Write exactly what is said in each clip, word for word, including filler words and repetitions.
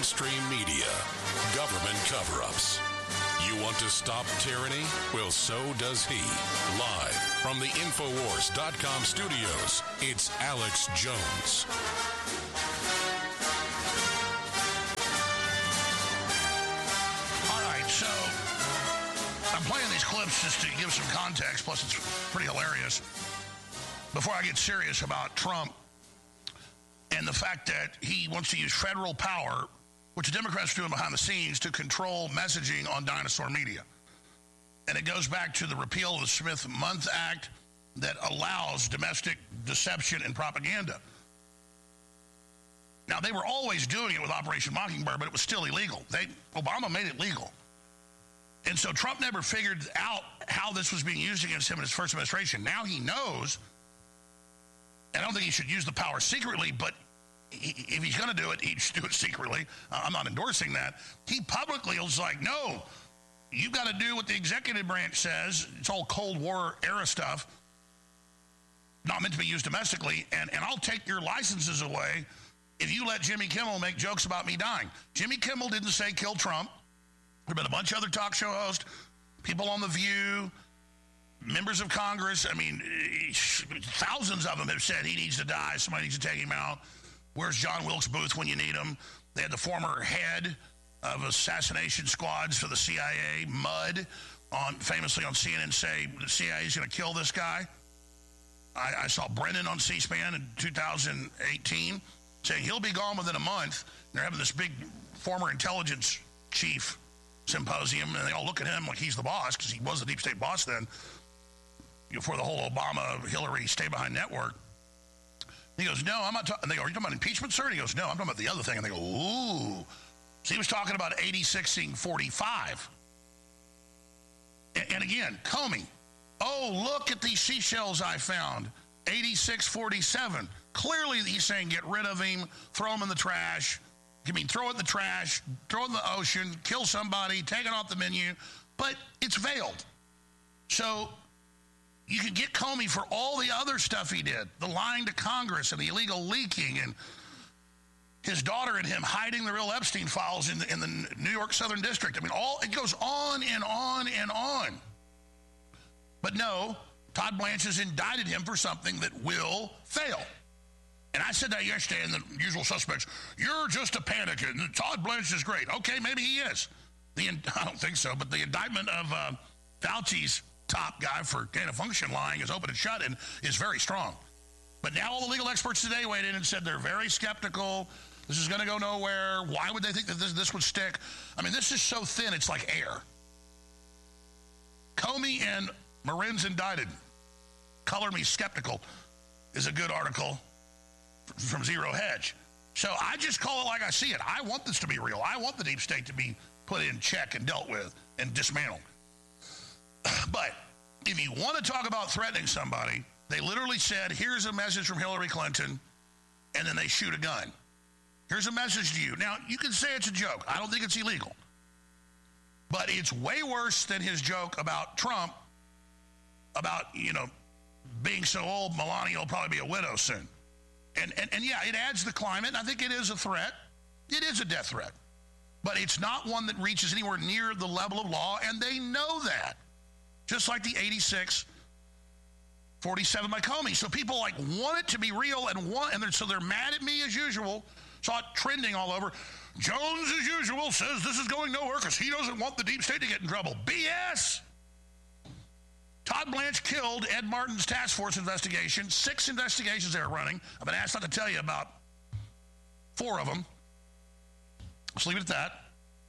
mainstream media, government cover-ups. You want to stop tyranny? Well, so does he. Live from the Infowars dot com studios, it's Alex Jones. All right, so I'm playing these clips just to give some context, plus it's pretty hilarious. Before I get serious about Trump and the fact that he wants to use federal power, which the Democrats are doing behind the scenes, to control messaging on dinosaur media. And it goes back to the repeal of the Smith-Mundt Act that allows domestic deception and propaganda. Now, they were always doing it with Operation Mockingbird, but it was still illegal. They, Obama made it legal. And so Trump never figured out how this was being used against him in his first administration. Now he knows, and I don't think he should use the power secretly, but he, if he's going to do it, he should do it secretly. Uh, I'm not endorsing that. He publicly was like, no, you've got to do what the executive branch says. It's all Cold War era stuff, not meant to be used domestically, and, and I'll take your licenses away if you let Jimmy Kimmel make jokes about me dying. Jimmy Kimmel didn't say kill Trump. There have been a bunch of other talk show hosts, people on The View, members of Congress. I mean, thousands of them have said he needs to die. Somebody needs to take him out. Where's John Wilkes Booth when you need him? They had the former head of assassination squads for the C I A, Mudd, on famously on C N N say the C I A is going to kill this guy. I, I saw Brennan on C-SPAN in two thousand eighteen saying he'll be gone within a month. They're having this big former intelligence chief symposium, and they all look at him like he's the boss, because he was the deep state boss then, before the whole Obama-Hillary stay-behind network. He goes, no, I'm not talking. And they go, are you talking about impeachment, sir? And he goes, no, I'm talking about the other thing. And they go, ooh. So he was talking about eighty-sixing forty-five. And, and again, Comey. Oh, look at these seashells I found. eighty-six forty-seven. Clearly he's saying get rid of him, throw him in the trash. I mean, throw it in the trash, throw it in the ocean, kill somebody, take it off the menu. But it's veiled. So you can get Comey for all the other stuff he did, the lying to Congress and the illegal leaking and his daughter and him hiding the real Epstein files in the, in the New York Southern District. I mean, all it goes on and on and on. But no, Todd Blanche has indicted him for something that will fail. And I said that yesterday in the usual suspects. You're just a panicker. Todd Blanche is great. Okay, maybe he is. The I don't think so, but the indictment of uh, Fauci's top guy for gain of function lying is open and shut and is very strong. But now all the legal experts today weighed in and said they're very skeptical. This is going to go nowhere. Why would they think that this, this would stick? I mean, this is so thin, it's like air. Comey and Marin's indicted. Color Me Skeptical is a good article from Zero Hedge. So I just call it like I see it. I want this to be real. I want the deep state to be put in check and dealt with and dismantled. But if you want to talk about threatening somebody, they literally said, here's a message from Hillary Clinton, and then they shoot a gun. Here's a message to you. Now, you can say it's a joke. I don't think it's illegal. But it's way worse than his joke about Trump, about, you know, being so old, Melania will probably be a widow soon. And, and and yeah, it adds the climate, and I think it is a threat. It is a death threat. But it's not one that reaches anywhere near the level of law, and they know that. Just like the eighty-six forty-seven by Comey. So people like want it to be real, and want, and they're, so they're mad at me as usual. Saw it trending all over. Jones, as usual, says this is going nowhere because he doesn't want the deep state to get in trouble. B S! Todd Blanche killed Ed Martin's task force investigation. Six investigations they were running. I've been asked not to tell you about four of them. Let's leave it at that.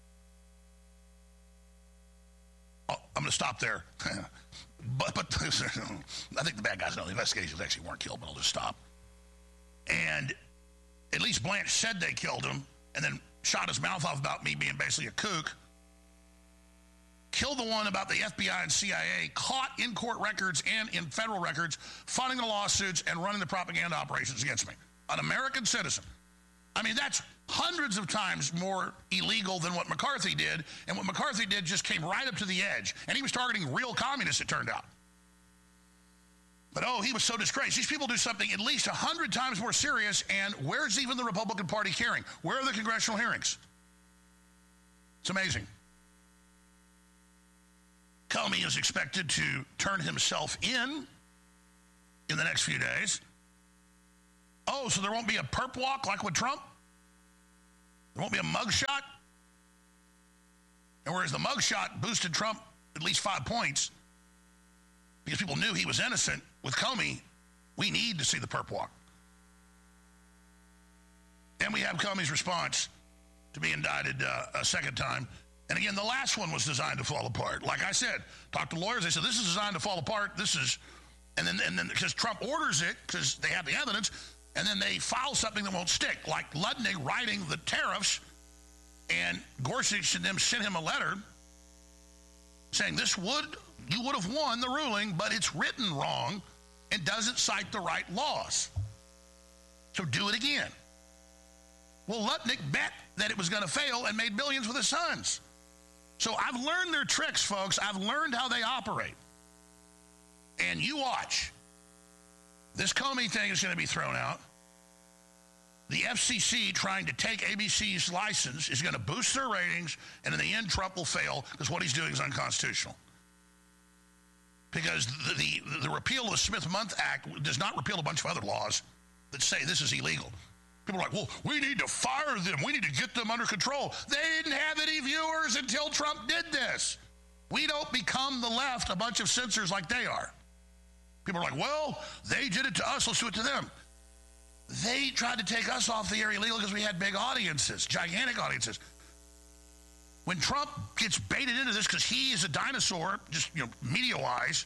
Oh, I'm going to stop there. but but I think the bad guys know the investigations actually weren't killed, but I'll just stop. And at least Blanche said they killed him and then shot his mouth off about me being basically a kook. Killed the one about the F B I and C I A, caught in court records and in federal records, funding the lawsuits and running the propaganda operations against me. An American citizen. I mean, that's hundreds of times more illegal than what McCarthy did, and what McCarthy did just came right up to the edge, and he was targeting real communists, it turned out. But, oh, he was so disgraced. These people do something at least one hundred times more serious, and where's even the Republican Party caring? Where are the congressional hearings? It's amazing. Comey is expected to turn himself in in the next few days. Oh, so there won't be a perp walk like with Trump? There won't be a mugshot? And whereas the mugshot boosted Trump at least five points because people knew he was innocent, with Comey, we need to see the perp walk. And we have Comey's response to be indicted uh, a second time. And again, the last one was designed to fall apart. Like I said, talked to lawyers. They said, this is designed to fall apart. This is, and then, and then because Trump orders it, because they have the evidence, and then they file something that won't stick, like Lutnick writing the tariffs, and Gorsuch and them sent him a letter saying this would, you would have won the ruling, but it's written wrong and doesn't cite the right laws. So do it again. Well, Lutnick bet that it was going to fail and made billions with his sons. So I've learned their tricks, folks. I've learned how they operate. And you watch. This Comey thing is going to be thrown out. The F C C trying to take A B C's license is going to boost their ratings, and in the end, Trump will fail because what he's doing is unconstitutional. Because the, the, the repeal of the Smith-Mundt Act does not repeal a bunch of other laws that say this is illegal. People are like, well, we need to fire them. We need to get them under control. They didn't have any viewers until Trump did this. We don't become the left a bunch of censors like they are. People are like, well, they did it to us. Let's do it to them. They tried to take us off the air illegal because we had big audiences, gigantic audiences. When Trump gets baited into this because he is a dinosaur, just, you know, media-wise,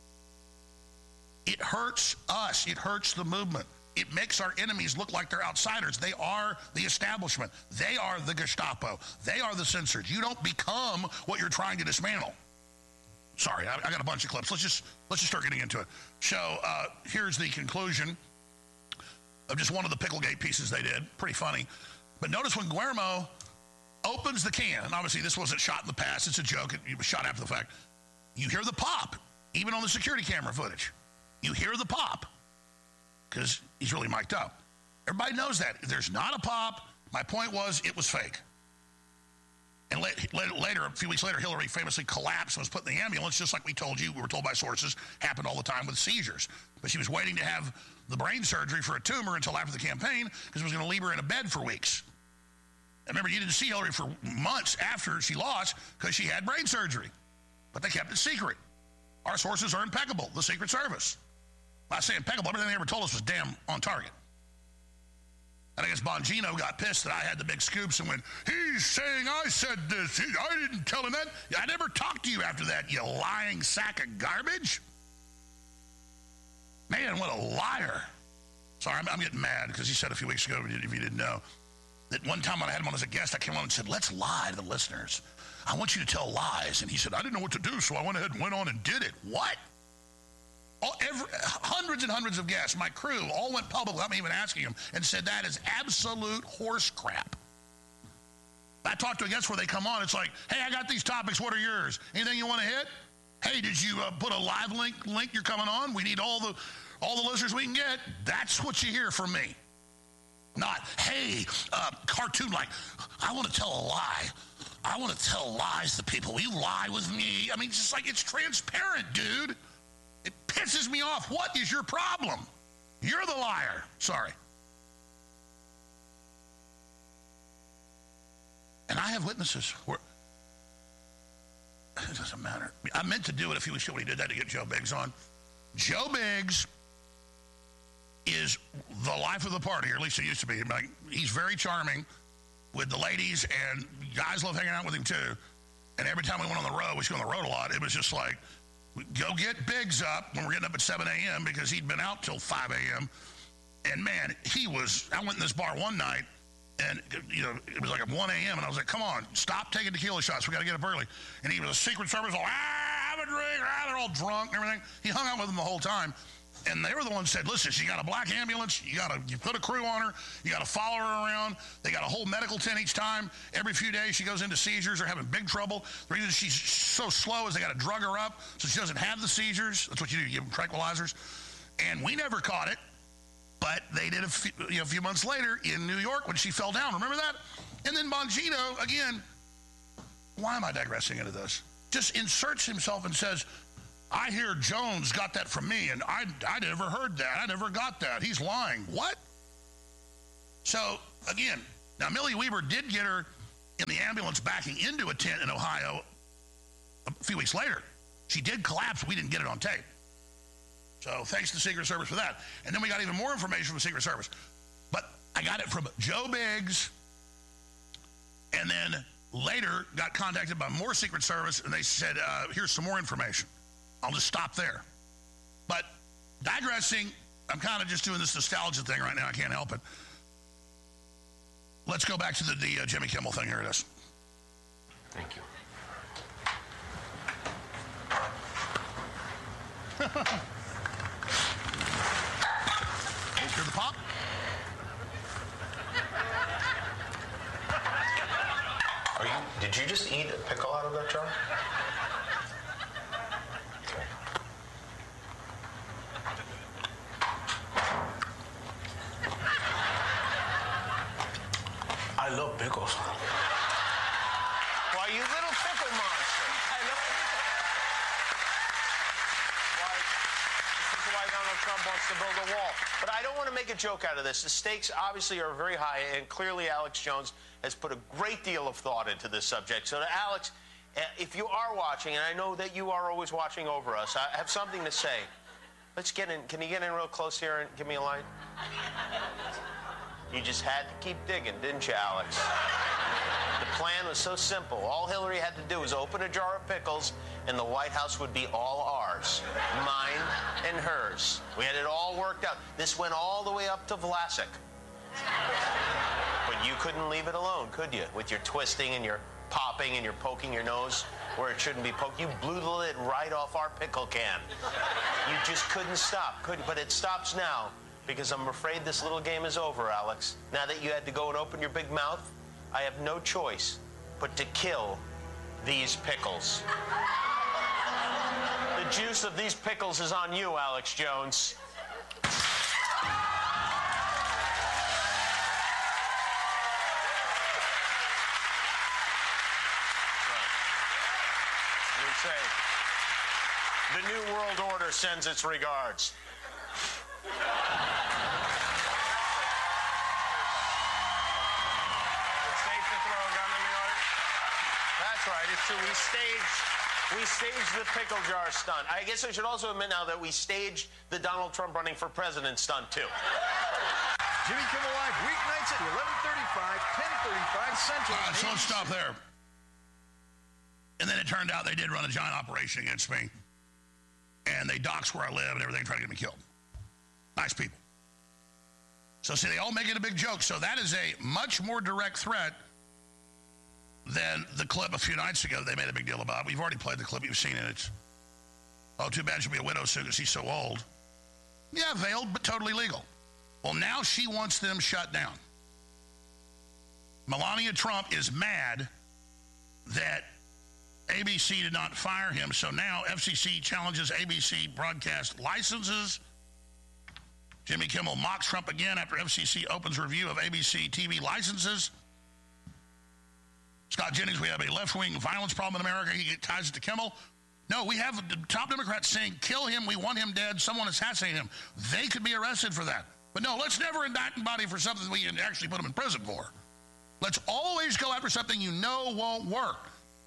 it hurts us. It hurts the movement. It makes our enemies look like they're outsiders. They are the establishment. They are the Gestapo. They are the censors. You don't become what you're trying to dismantle. Sorry, I, I got a bunch of clips. Let's just let's just start getting into it. So uh, here's the conclusion of just one of the Picklegate pieces they did. Pretty funny. But notice when Guillermo opens the can, and obviously this wasn't shot in the past. It's a joke. It, it was shot after the fact. You hear the pop, even on the security camera footage. You hear the pop because he's really mic'd up. Everybody knows that. There's not a pop. My point was it was fake. And later, a few weeks later, Hillary famously collapsed and was put in the ambulance, just like we told you, we were told by sources, happened all the time with seizures. But she was waiting to have the brain surgery for a tumor until after the campaign because it was going to leave her in a bed for weeks. And remember, you didn't see Hillary for months after she lost because she had brain surgery. But they kept it secret. Our sources are impeccable, the Secret Service. I say impeccable, everything they ever told us was damn on target. And I guess Bongino got pissed that I had the big scoops and went, he's saying I said this. He, I didn't tell him that. I never talked to you after that, you lying sack of garbage. Man, what a liar. Sorry, I'm, I'm getting mad because he said a few weeks ago, if you didn't know, that one time when I had him on as a guest, I came on and said, let's lie to the listeners. I want you to tell lies. And he said, I didn't know what to do, so I went ahead and went on and did it. What? All, every, hundreds and hundreds of guests, my crew, all went public without me even asking them and said that is absolute horse crap. I talked to a guest where they come on, it's like, hey, I got these topics, what are yours? Anything you want to hit? Hey, did you uh, put a live link, link you're coming on? We need all the, all the listeners we can get. That's what you hear from me. Not, hey, uh, cartoon like, I want to tell a lie. I want to tell lies to people. Will you lie with me? I mean, it's just like, it's transparent, dude. It pisses me off. What is your problem? You're the liar. Sorry. And I have witnesses. Where it doesn't matter. I meant to do it a few weeks ago when he did that to get Joe Biggs on. Joe Biggs is the life of the party, or at least it used to be. Like, he's very charming with the ladies, and guys love hanging out with him too. And every time we went on the road, we used to go on the road a lot, it was just like, go get Biggs up when we're getting up at seven a.m. because he'd been out till five a.m. And man, he was, I went in this bar one night and, you know, it was like at one a.m. and I was like, come on, stop taking tequila shots. We got to get up early. And he was a Secret Service, all, ah, have a drink. Ah, they're all drunk and everything. He hung out with them the whole time. And they were the ones who said, listen, she got a black ambulance. You got to you put a crew on her. You got to follow her around. They got a whole medical tent each time. Every few days she goes into seizures or having big trouble. The reason she's so slow is they got to drug her up so she doesn't have the seizures. That's what you do. You give them tranquilizers. And we never caught it. But they did a few, you know, a few months later in New York when she fell down. Remember that? And then Bongino, again, why am I digressing into this? Just inserts himself and says, I hear Jones got that from me, and I, I never heard that. I never got that. He's lying. What? So, again, now Millie Weaver did get her in the ambulance backing into a tent in Ohio a few weeks later. She did collapse. We didn't get it on tape. So thanks to the Secret Service for that. And then we got even more information from the Secret Service. But I got it from Joe Biggs, and then later got contacted by more Secret Service, and they said, uh, here's some more information. I'll just stop there. But digressing, I'm kind of just doing this nostalgia thing right now. I can't help it. Let's go back to the, the uh, Jimmy Kimmel thing. Here it is. Thank you. Hear the pop? Are you, did you just eat a pickle out of that jar? Okay. I love pickles. Why, you little pickle monster. I love Why, this is why Donald Trump wants to build a wall. But I don't want to make a joke out of this. The stakes obviously are very high, and clearly Alex Jones has put a great deal of thought into this subject. So to Alex, if you are watching, and I know that you are always watching over us, I have something to say. Let's get in. Can you get in real close here and give me a light? You just had to keep digging, didn't you, Alex? The plan was so simple. All Hillary had to do was open a jar of pickles, and the White House would be all ours. Mine and hers. We had it all worked out. This went all the way up to Vlasic. But you couldn't leave it alone, could you? With your twisting and your popping and your poking your nose where it shouldn't be poked. You blew the lid right off our pickle can. You just couldn't stop, could you? But it stops now, because I'm afraid this little game is over, Alex. Now that you had to go and open your big mouth, I have no choice but to kill these pickles. The juice of these pickles is on you, Alex Jones. Say, the New World Order sends its regards. It's safe to throw a gun in the order? That's right, it's true. We staged, we staged the pickle jar stunt. I guess I should also admit now that we staged the Donald Trump running for president stunt, too. Jimmy Kimmel Live, weeknights at eleven thirty-five, ten thirty-five Central. All right, so let's stop there. And then it turned out they did run a giant operation against me. And they doxed where I live and everything, trying to get me killed. Nice people. So, see, they all make it a big joke. So that is a much more direct threat than the clip a few nights ago they made a big deal about. We've already played the clip. You've seen it. It's, oh, too bad she'll be a widow soon because she's so old. Yeah, veiled, but totally legal. Well, now she wants them shut down. Melania Trump is mad that A B C did not fire him, so now F C C challenges A B C broadcast licenses. Jimmy Kimmel mocks Trump again after F C C opens review of A B C T V licenses. Scott Jennings, we have a left-wing violence problem in America. He ties it to Kimmel. No, we have the top Democrats saying, kill him, we want him dead, someone assassinated him. They could be arrested for that. But no, let's never indict anybody for something we can actually put them in prison for. Let's always go after something you know won't work.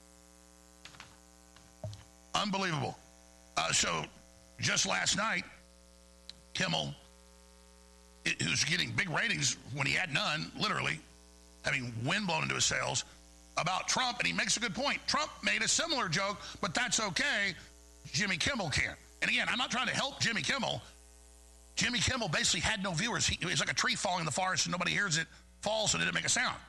Unbelievable. Uh, so, just last night, Kimmel, it, who's getting big ratings when he had none, literally, having wind blown into his sails, about Trump, and he makes a good point. Trump made a similar joke, but that's okay. Jimmy Kimmel can't. And again, I'm not trying to help Jimmy Kimmel. Jimmy Kimmel basically had no viewers. He, he's like a tree falling in the forest and nobody hears it fall, so it didn't make a sound.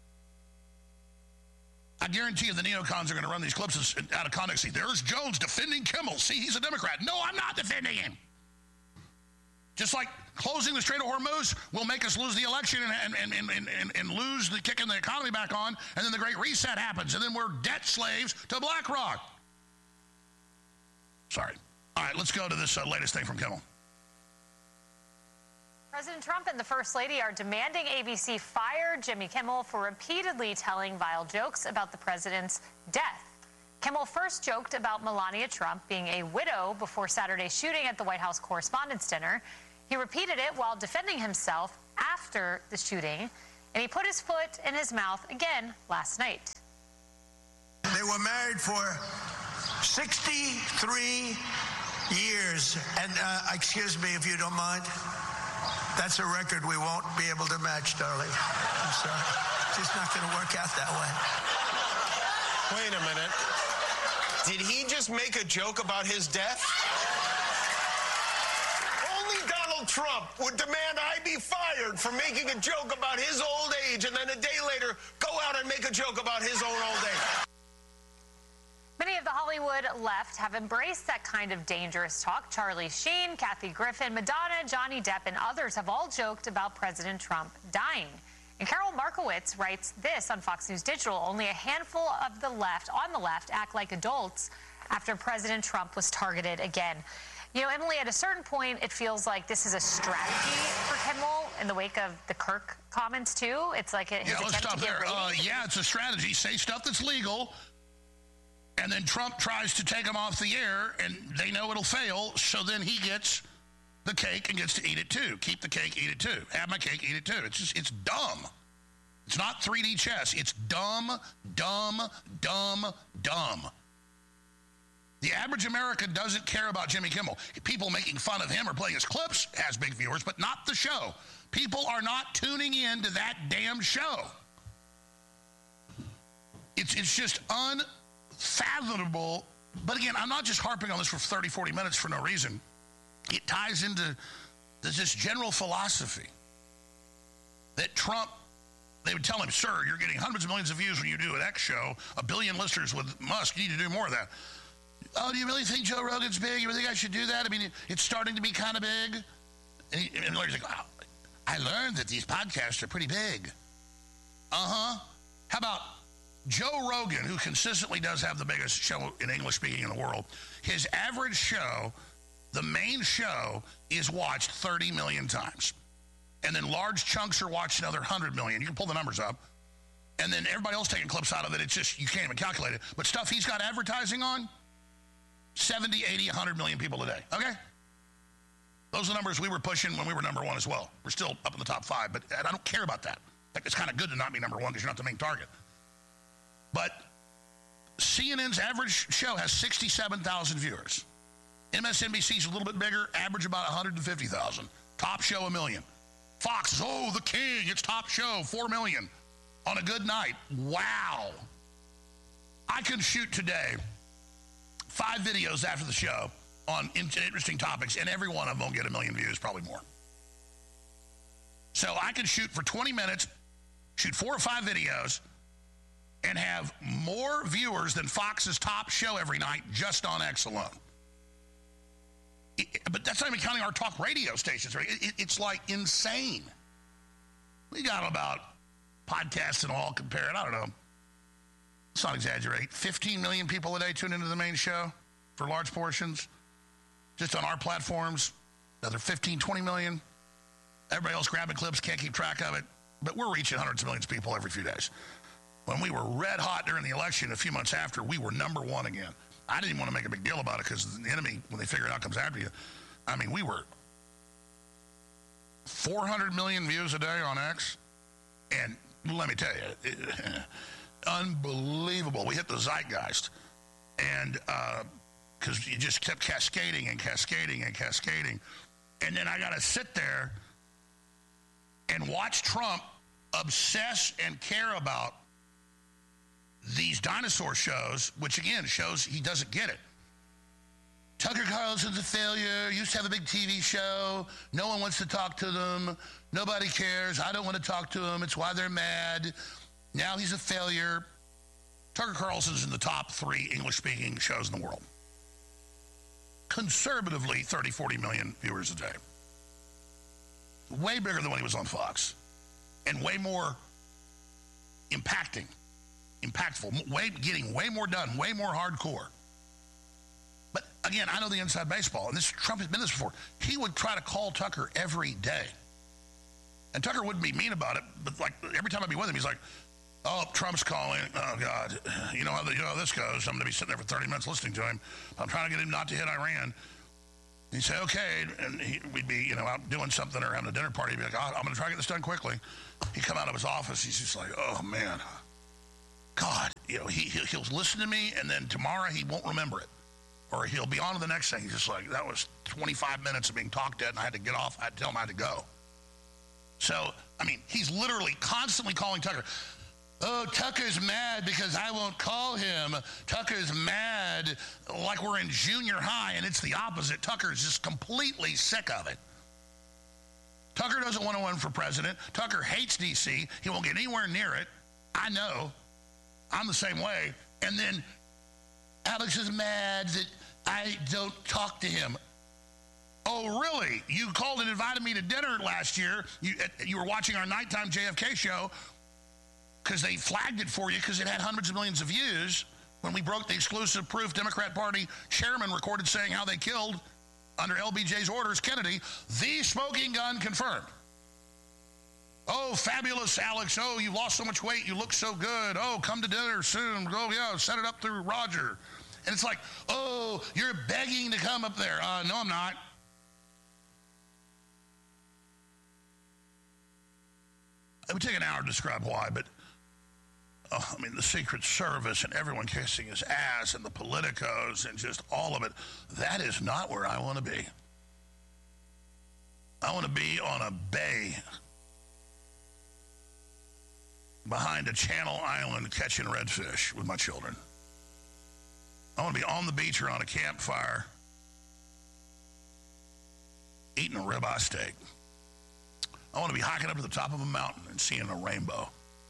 I guarantee you the neocons are going to run these clips out of context. See, there's Jones defending Kimmel. See, he's a Democrat. No, I'm not defending him. Just like closing the Strait of Hormuz will make us lose the election and, and, and, and, and, and lose the kicking the economy back on, and then the Great Reset happens, and then we're debt slaves to BlackRock. Sorry. All right, let's go to this uh, latest thing from Kimmel. President Trump and the First Lady are demanding A B C fire Jimmy Kimmel for repeatedly telling vile jokes about the president's death. Kimmel first joked about Melania Trump being a widow before Saturday's shooting at the White House Correspondents' Dinner. He repeated it while defending himself after the shooting, and he put his foot in his mouth again last night. They were married for sixty-three years, and uh, excuse me if you don't mind. That's a record we won't be able to match, darling. I'm sorry. It's just not going to work out that way. Wait a minute. Did he just make a joke about his death? Only Donald Trump would demand I be fired for making a joke about his old age and then a day later go out and make a joke about his own old age. Many of the Hollywood left have embraced that kind of dangerous talk. Charlie Sheen, Kathy Griffin, Madonna, Johnny Depp, and others have all joked about President Trump dying. And Carol Markowitz writes this on Fox News Digital: only a handful of the left, on the left, act like adults after President Trump was targeted again. You know, Emily, at a certain point, it feels like this is a strategy for Kimmel in the wake of the Kirk comments, too. It's like his yeah, let's attempt stop to get there. Uh, ratings. yeah, it's a strategy. Say stuff that's legal, and then Trump tries to take them off the air, and they know it'll fail, so then he gets the cake and gets to eat it too. Keep the cake, eat it too. Have my cake, eat it too. It's just, it's dumb. It's not three D chess. It's dumb, dumb, dumb, dumb. The average American doesn't care about Jimmy Kimmel. People making fun of him or playing his clips has big viewers, but not the show. People are not tuning in to that damn show. It's, it's just unfathomable. But again, I'm not just harping on this for thirty, forty minutes for no reason. It ties into this general philosophy that Trump, they would tell him, sir, you're getting hundreds of millions of views when you do an X show, a billion listeners with Musk, you need to do more of that. Oh, do you really think Joe Rogan's big? You really think I should do that? I mean, it's starting to be kind of big. And, he, and Larry's like, wow, I learned that these podcasts are pretty big. Uh-huh. How about Joe Rogan, who consistently does have the biggest show in English speaking in the world? His average show, the main show, is watched thirty million times. And then large chunks are watched another one hundred million. You can pull the numbers up. And then everybody else taking clips out of it. It's just, you can't even calculate it. But stuff he's got advertising on, seventy, eighty, one hundred million people a day. Okay? Those are the numbers we were pushing when we were number one as well. We're still up in the top five, but I don't care about that. It's kind of good to not be number one because you're not the main target. But C N N's average show has sixty-seven thousand viewers. M S N B C's a little bit bigger, average about one hundred fifty thousand. Top show, a million. Fox is, oh, the king, it's top show, four million on a good night. Wow. I can shoot today five videos after the show on interesting topics, and every one of them will get a million views, probably more. So I can shoot for twenty minutes, shoot four or five videos, and have more viewers than Fox's top show every night just on X alone. It, but that's not even counting our talk radio stations. Right? It, it, it's like insane. We got about podcasts and all compared, I don't know, let's not exaggerate, fifteen million people a day tune into the main show for large portions. Just on our platforms, another fifteen, twenty million. Everybody else grabbing clips, can't keep track of it. But we're reaching hundreds of millions of people every few days. When we were red hot during the election, a few months after, we were number one again. I didn't even want to make a big deal about it because the enemy, when they figure it out, comes after you. I mean, we were four hundred million views a day on X. And let me tell you, it, unbelievable. We hit the zeitgeist. And because uh, you just kept cascading and cascading and cascading. And then I got to sit there and watch Trump obsess and care about these dinosaur shows, which again shows he doesn't get it. Tucker Carlson's a failure, used to have a big T V show, no one wants to talk to them, nobody cares, I don't want to talk to them, it's why they're mad. Now he's a failure. Tucker Carlson's in the top three English-speaking shows in the world. Conservatively, thirty, forty million viewers a day. Way bigger than when he was on Fox. And way more impacting. Impactful, way, getting way more done, way more hardcore. But again, I know the inside baseball, and this Trump has been this before. He would try to call Tucker every day. And Tucker wouldn't be mean about it, but like every time I'd be with him, he's like, oh, Trump's calling. Oh, God. You know how, the, you know how this goes. I'm going to be sitting there for thirty minutes listening to him. I'm trying to get him not to hit Iran. He'd say, okay. And he, we'd be, you know, out doing something or having a dinner party. He'd be like, oh, I'm going to try to get this done quickly. He'd come out of his office. He's just like, oh, man. God. You know, he, he'll, he'll listen to me, and then tomorrow he won't remember it. Or he'll be on to the next thing. He's just like, that was twenty-five minutes of being talked at, and I had to get off. I had to tell him I had to go. So, I mean, he's literally constantly calling Tucker. Oh, Tucker's mad because I won't call him. Tucker's mad like we're in junior high, and it's the opposite. Tucker's just completely sick of it. Tucker doesn't want to run for president. Tucker hates D C. He won't get anywhere near it. I know. I'm the same way. And then Alex is mad that I don't talk to him. Oh, really? You called and invited me to dinner last year. You, you were watching our nighttime J F K show because they flagged it for you because it had hundreds of millions of views when we broke the exclusive proof Democrat Party chairman recorded saying how they killed, under L B J's orders, Kennedy. The smoking gun confirmed. Oh, fabulous, Alex. Oh, you lost so much weight. You look so good. Oh, come to dinner soon. Oh, yeah, set it up through Roger. And it's like, oh, you're begging to come up there. Uh, no, I'm not. It would take an hour to describe why, but, oh, I mean, the Secret Service and everyone kissing his ass and the politicos and just all of it, that is not where I want to be. I want to be on a bay behind a Channel Island catching redfish with my children. I want to be on the beach or on a campfire eating a ribeye steak. I want to be hiking up to the top of a mountain and seeing a rainbow.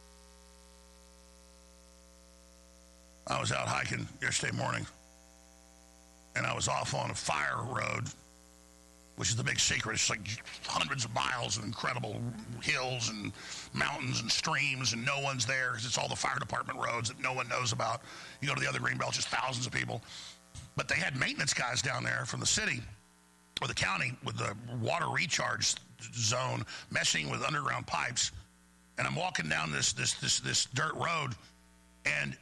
I was out hiking yesterday morning, and I was off on a fire road, which is the big secret. It's like hundreds of miles of incredible hills and mountains and streams, and no one's there because it's all the fire department roads that no one knows about. You go to the other green belt, just thousands of people. But they had maintenance guys down there from the city or the county with the water recharge zone messing with underground pipes. And I'm walking down this this this this dirt road, and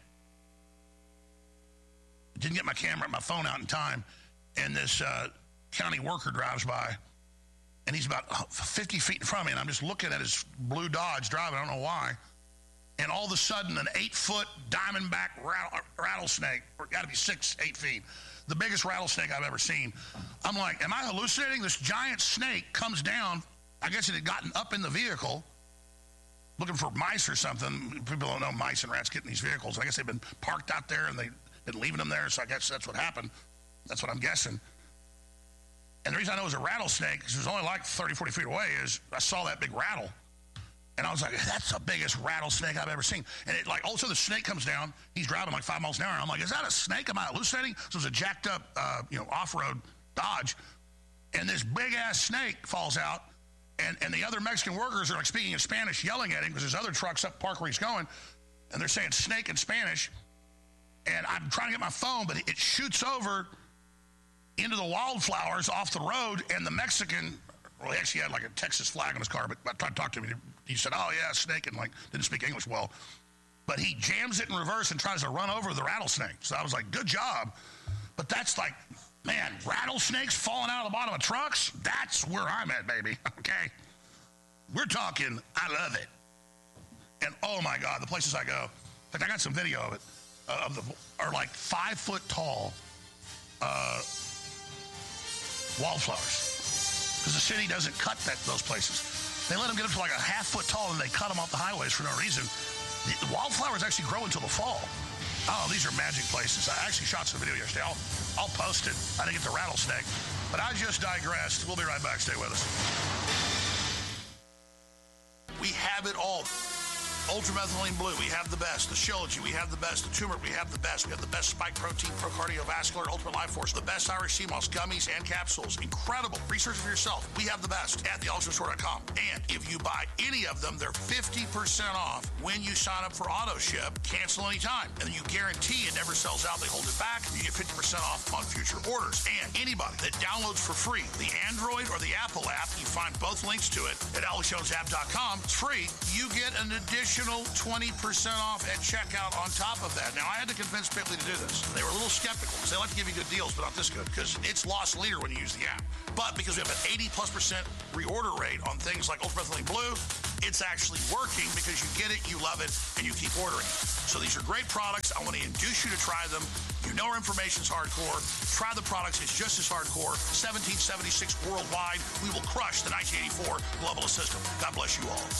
didn't get my camera, my phone out in time, and this uh, county worker drives by, and he's about fifty feet in front of me, and I'm just looking at his blue Dodge driving. I don't know why. And all of a sudden, an eight-foot diamondback rattle, rattlesnake, or got to be six, eight feet, the biggest rattlesnake I've ever seen. I'm like, am I hallucinating? This giant snake comes down. I guess it had gotten up in the vehicle, looking for mice or something. People don't know mice and rats get in these vehicles. I guess they've been parked out there, and they've been leaving them there, so I guess that's what happened. That's what I'm guessing. And the reason I know it was a rattlesnake, because it was only like thirty, forty feet away, is I saw that big rattle. And I was like, that's the biggest rattlesnake I've ever seen. And it, like, all of a sudden the snake comes down. He's driving like five miles an hour. And I'm like, is that a snake? Am I hallucinating? So it was a jacked up, uh, you know, off-road Dodge. And this big-ass snake falls out. And, and the other Mexican workers are like speaking in Spanish, yelling at him because there's other trucks up park where he's going. And they're saying snake in Spanish. And I'm trying to get my phone, but it shoots over into the wildflowers off the road. And the Mexican, well, he actually had like a Texas flag on his car, but I tried to talk to him. He said, oh, yeah, snake, and like didn't speak English well. But he jams it in reverse and tries to run over the rattlesnake. So I was like, good job. But that's like, man, rattlesnakes falling out of the bottom of trucks? That's where I'm at, baby, okay? We're talking, I love it. And oh, my God, the places I go. In fact, I got some video of it. Uh, of the are like five foot tall uh, wildflowers. Because the city doesn't cut that those places. They let them get up to like a half foot tall, and they cut them off the highways for no reason. The, the wildflowers actually grow until the fall. Oh, these are magic places. I actually shot some video yesterday. I'll, I'll post it. I didn't get the rattlesnake. But I just digressed. We'll be right back. Stay with us. We have it all. Ultramethylene Blue, we have the best. The Shilajit, we have the best. The Turmeric, we have the best. We have the best Spike Protein, Pro Cardiovascular, Ultimate Life Force, the best Irish Sea Moss gummies and capsules. Incredible. Research for yourself. We have the best at the ultra store dot com. And if you buy any of them, they're fifty percent off when you sign up for auto ship. Cancel anytime. And then you guarantee it never sells out. They hold it back. You get fifty percent off on future orders. And anybody that downloads for free the Android or the Apple app, you find both links to it at alex jones app dot com. It's free. You get an additional twenty percent off at checkout on top of that. Now, I had to convince Pitley to do this. They were a little skeptical because they like to give you good deals, but not this good because it's lost leader when you use the app. But because we have an eighty plus percent reorder rate on things like Ultramethylene Blue, it's actually working because you get it, you love it, and you keep ordering it. So these are great products. I want to induce you to try them. You know our information's hardcore. Try the products. It's just as hardcore. seventeen seventy-six worldwide. We will crush the nineteen eighty-four globalist system. God bless you all.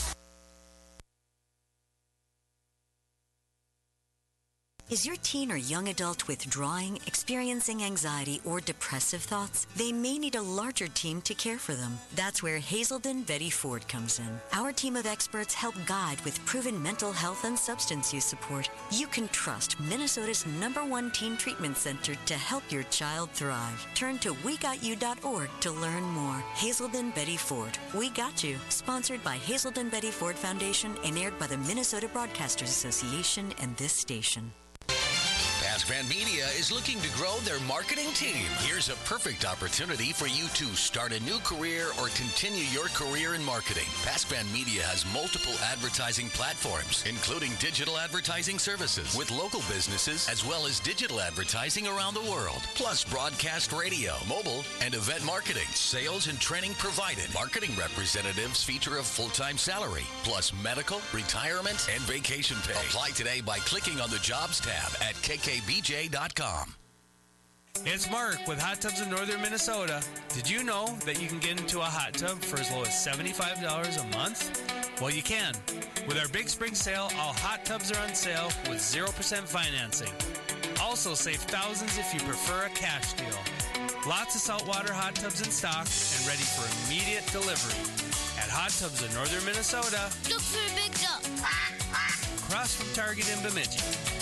Is your teen or young adult withdrawing, experiencing anxiety, or depressive thoughts? They may need a larger team to care for them. That's where Hazelden Betty Ford comes in. Our team of experts help guide with proven mental health and substance use support. You can trust Minnesota's number one teen treatment center to help your child thrive. Turn to we got you dot org to learn more. Hazelden Betty Ford. We Got You. Sponsored by Hazelden Betty Ford Foundation and aired by the Minnesota Broadcasters Association and this station. PassFan Media is looking to grow their marketing team. Here's a perfect opportunity for you to start a new career or continue your career in marketing. PassFan Media has multiple advertising platforms, including digital advertising services with local businesses, as well as digital advertising around the world, plus broadcast radio, mobile, and event marketing. Sales and training provided. Marketing representatives feature a full-time salary, plus medical, retirement, and vacation pay. Apply today by clicking on the Jobs tab at k k b j dot com. It's Mark with Hot Tubs in Northern Minnesota. Did you know that you can get into a hot tub for as low as seventy-five dollars a month? Well, you can. With our big spring sale, all hot tubs are on sale with zero percent financing. Also save thousands if you prefer a cash deal. Lots of saltwater hot tubs in stock and ready for immediate delivery. At Hot Tubs in Northern Minnesota. Look for a big duck. Across from Target in Bemidji.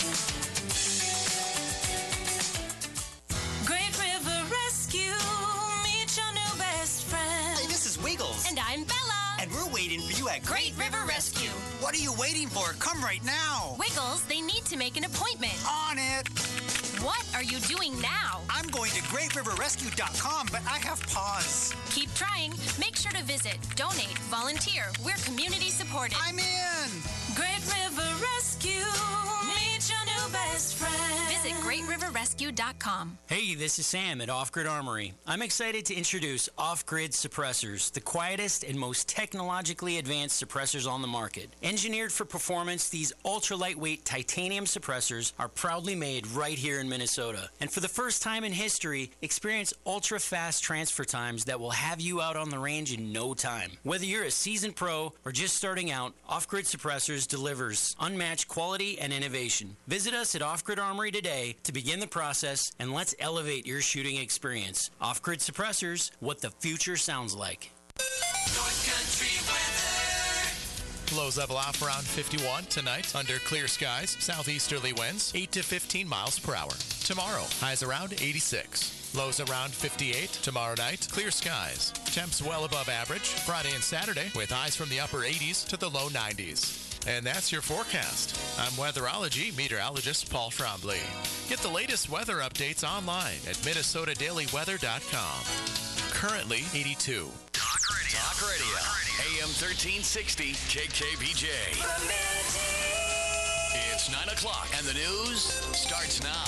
Great River Rescue, meet your new best friend. Hey, this is Wiggles. And I'm Bella. And we're waiting for you at Great River Rescue. What are you waiting for? Come right now. Wiggles, they need to make an appointment. On it. What are you doing now? I'm going to great river rescue dot com, but I have pause. Keep trying. Make sure to visit, donate, volunteer. We're community supported. I'm in. Great River Rescue, meet your new best friend. Visit great river rescue dot com. Hey, this is Sam at Off Grid Armory. I'm excited to introduce Off Grid Suppressors, the quietest and most technologically advanced suppressors on the market. Engineered for performance, these ultra-lightweight titanium suppressors are proudly made right here in Minnesota. And for the first time in history, experience ultra-fast transfer times that will have you out on the range in no time. Whether you're a seasoned pro or just starting out, Off Grid Suppressors delivers unmatched quality and innovation. Visit us at Off Grid Armory today to begin the process, and let's elevate your shooting experience. Off Grid Suppressors, what the future sounds like. North Country weather. Lows level off around fifty-one tonight under clear skies. Southeasterly winds eight to fifteen miles per hour. Tomorrow, highs around eighty-six. Lows around fifty-eight. Tomorrow night, clear skies. Temps well above average. Friday and Saturday with highs from the upper eighties to the low nineties. And that's your forecast. I'm weatherology meteorologist Paul Trombley. Get the latest weather updates online at minnesota daily weather dot com. Currently eighty-two. Talk Radio. Talk Radio. A M thirteen sixty K K B J. It's nine o'clock and the news starts now.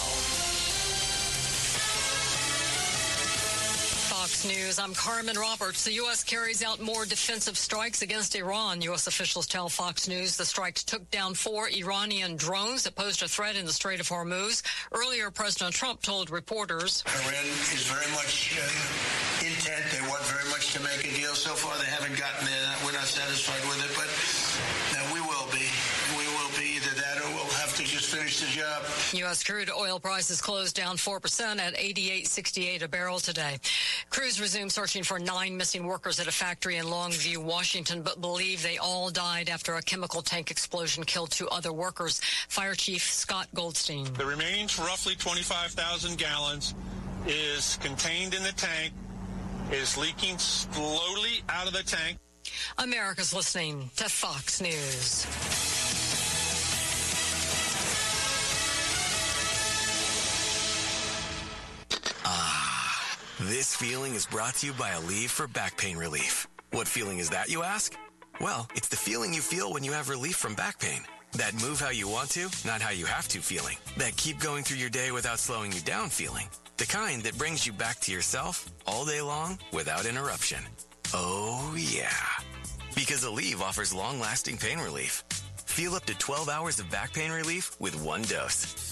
Fox News, I'm Carmen Roberts. The U S carries out more defensive strikes against Iran. U S officials tell Fox News the strikes took down four Iranian drones that posed a threat in the Strait of Hormuz. Earlier, President Trump told reporters, Iran is very much uh, intent. They want very much to make a deal. So far, they haven't gotten there. We're not satisfied with it, but uh, we will be. We will be either that or we'll have to just finish the job. U S crude oil prices closed down four percent at eighty-eight sixty-eight a barrel today. Crews resumed searching for nine missing workers at a factory in Longview, Washington, but believe they all died after a chemical tank explosion killed two other workers. Fire Chief Scott Goldstein. The remaining roughly twenty-five thousand gallons is contained in the tank, is leaking slowly out of the tank. America's listening to Fox News. Ah, this feeling is brought to you by Aleve for back pain relief. What feeling is that, you ask? Well, it's the feeling you feel when you have relief from back pain. That move how you want to, not how you have to feeling. That keep going through your day without slowing you down feeling. The kind that brings you back to yourself all day long without interruption. Oh, yeah. Because Aleve offers long-lasting pain relief. Feel up to twelve hours of back pain relief with one dose.